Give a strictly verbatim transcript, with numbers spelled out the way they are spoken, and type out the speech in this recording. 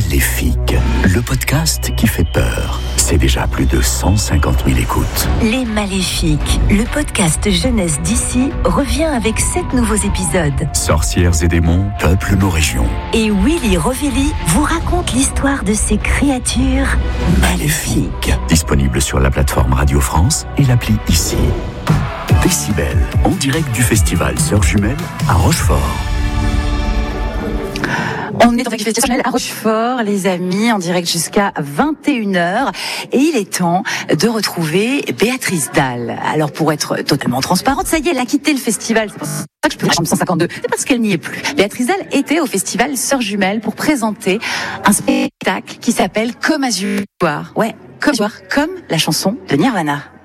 Maléfique, le podcast qui fait peur. C'est déjà plus de cent cinquante mille écoutes. Les Maléfiques, le podcast jeunesse d'ici, revient avec sept nouveaux épisodes. Sorcières et démons peuplent nos régions. Et Willy Rovelli vous raconte l'histoire de ces créatures maléfiques. Disponible sur la plateforme Radio France et l'appli Ici. Décibel, en direct du festival Sœurs Jumelles à Rochefort. On est dans le festival à Rochefort, les amis, en direct jusqu'à vingt et une heures. Et il est temps de retrouver Béatrice Dalle. Alors, pour être totalement transparente, ça y est, elle a quitté le festival. C'est pour ça que je peux la chambre cent cinquante-deux. C'est parce qu'elle n'y est plus. Béatrice Dalle était au festival Sœurs Jumelles pour présenter un spectacle qui s'appelle Comme Azur. Ouais, comme Azur, comme la chanson de Nirvana.